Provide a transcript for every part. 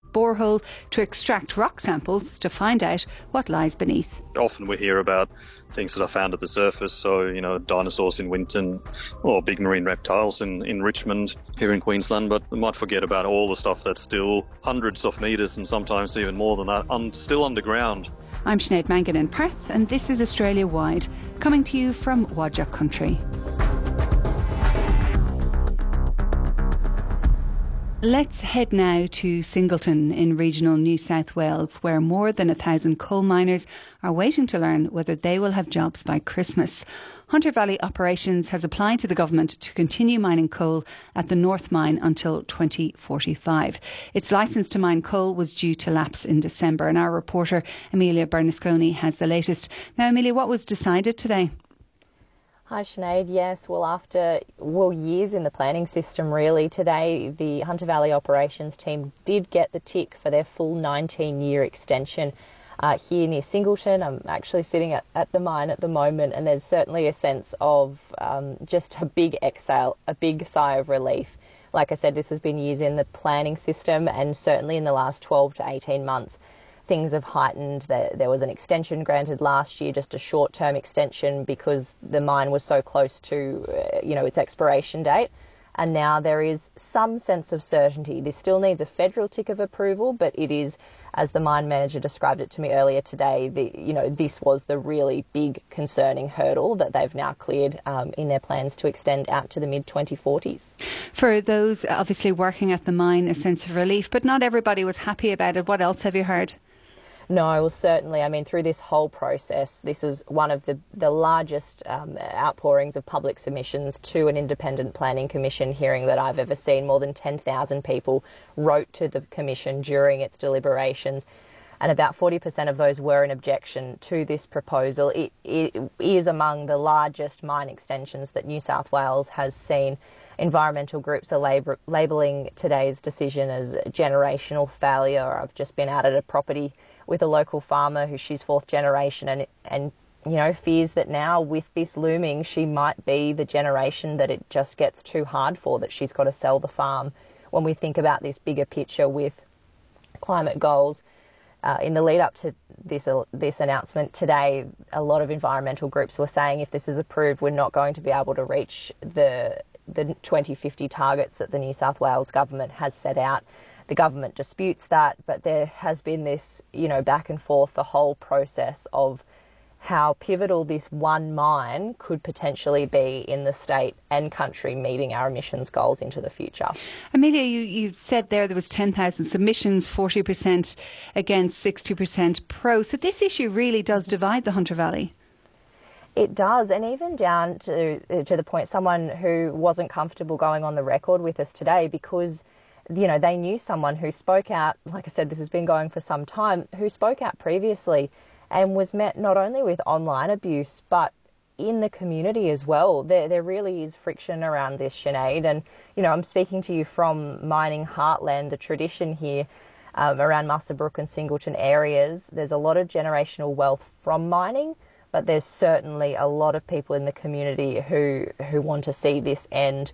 borehole to extract rock samples to find out what lies beneath. Often we hear about things that are found at the surface, so, dinosaurs in Winton or big marine reptiles in Richmond here in Queensland, but we might forget about all the stuff that's still hundreds of metres and sometimes even more than that, still underground. I'm Sinead Mangan in Perth, and this is Australia Wide, coming to you from Whadjuk country. Let's head now to Singleton in regional New South Wales, where more than 1,000 coal miners are waiting to learn whether they will have jobs by Christmas. Hunter Valley Operations has applied to the government to continue mining coal at the North Mine until 2045. Its licence to mine coal was due to lapse in December, and our reporter Amelia Bernasconi has the latest. Now, Amelia, what was decided today? Hi Sinead, yes, after years in the planning system really, today the Hunter Valley Operations team did get the tick for their full 19-year extension here near Singleton. I'm actually sitting at the mine at the moment, and there's certainly a sense of just a big exhale, a big sigh of relief. Like I said, this has been years in the planning system, and certainly in the last 12 to 18 months things have heightened. There was an extension granted last year, just a short-term extension because the mine was so close to its expiration date, and now there is some sense of certainty. This still needs a federal tick of approval, but it is, as the mine manager described it to me earlier today, this was the really big concerning hurdle that they've now cleared in their plans to extend out to the mid-2040s. For those obviously working at the mine, a sense of relief, but not everybody was happy about it. What else have you heard? No, well, certainly. I mean, through this whole process, this was one of the largest outpourings of public submissions to an independent planning commission hearing that I've ever seen. More than 10,000 people wrote to the commission during its deliberations, and about 40% of those were in objection to this proposal. It is among the largest mine extensions that New South Wales has seen. Environmental groups are labelling today's decision as generational failure. I've just been out at a property with a local farmer who she's fourth generation and fears that now with this looming, she might be the generation that it just gets too hard for, that she's got to sell the farm. When we think about this bigger picture with climate goals, in the lead up to this announcement today, a lot of environmental groups were saying if this is approved, we're not going to be able to reach the 2050 targets that the New South Wales government has set out. The government disputes that, but there has been this, back and forth, the whole process of how pivotal this one mine could potentially be in the state and country meeting our emissions goals into the future. Amelia, you said there was 10,000 submissions, 40% against, 60% pro. So this issue really does divide the Hunter Valley. It does, and even down to the point someone who wasn't comfortable going on the record with us today because they knew someone who spoke out. Like I said, this has been going for some time, who spoke out previously and was met not only with online abuse, but in the community as well. There really is friction around this, Sinead. And, I'm speaking to you from mining heartland, the tradition here around Muswellbrook and Singleton areas. There's a lot of generational wealth from mining, but there's certainly a lot of people in the community who want to see this end.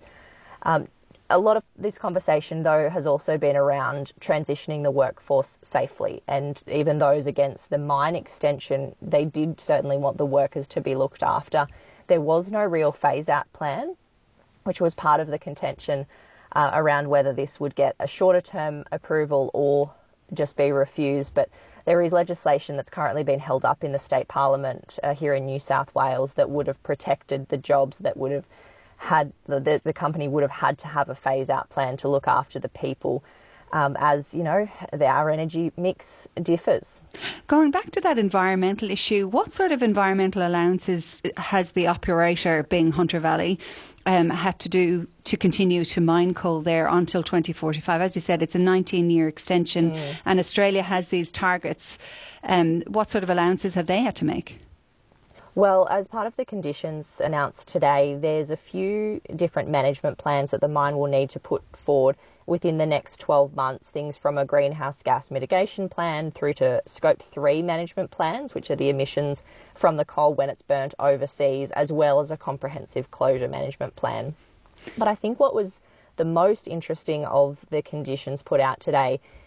A lot of this conversation, though, has also been around transitioning the workforce safely. And even those against the mine extension, they did certainly want the workers to be looked after. There was no real phase-out plan, which was part of the contention around whether this would get a shorter-term approval or just be refused. But there is legislation that's currently been held up in the state parliament here in New South Wales that would have protected the jobs that would have had the company would have had to have a phase-out plan to look after the people, as our energy mix differs. Going back to that environmental issue, what sort of environmental allowances has the operator, being Hunter Valley, had to do to continue to mine coal there until 2045? As you said, it's a 19-year extension, and Australia has these targets. What sort of allowances have they had to make? Well, as part of the conditions announced today, there's a few different management plans that the mine will need to put forward within the next 12 months, things from a greenhouse gas mitigation plan through to Scope 3 management plans, which are the emissions from the coal when it's burnt overseas, as well as a comprehensive closure management plan. But I think what was the most interesting of the conditions put out today